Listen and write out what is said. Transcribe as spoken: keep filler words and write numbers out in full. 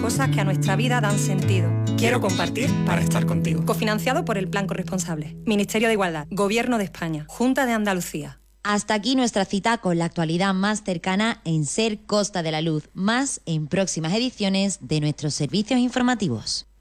cosas que a nuestra vida dan sentido. Quiero compartir para estar contigo. Cofinanciado por el Plan Corresponsable. Ministerio de Igualdad. Gobierno de España. Junta de Andalucía. Hasta aquí nuestra cita con la actualidad más cercana en Ser Costa de la Luz. Más en próximas ediciones de nuestros servicios informativos.